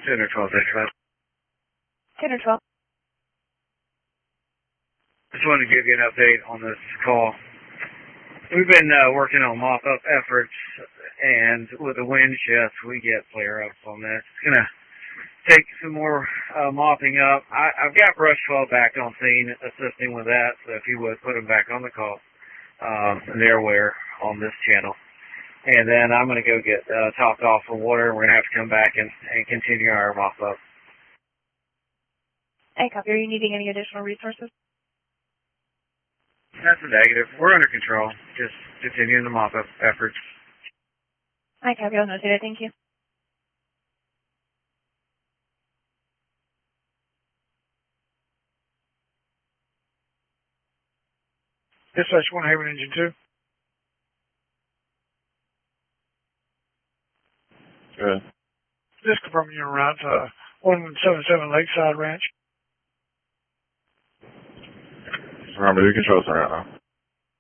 Center 1235. Center 12. Just wanted to give you an update on this call. We've been working on mop-up efforts, and with the wind shifts, we get flare-ups on this. It's going to take some more mopping up. I've got Brush 12 back on scene assisting with that, so if you would put them back on the call, they're aware on this channel. And then I'm going to go get topped off for water. We're going to have to come back and continue our mop-up. Hey, copy. Are you needing any additional resources? That's a negative. We're under control. Just continuing the mop-up efforts. Hi, copy. I'll notate it. Thank you. Dispatch 1, Haven Engine 2. Good. Just confirming you're around 177 Lakeside Ranch. Remember, you control center right now.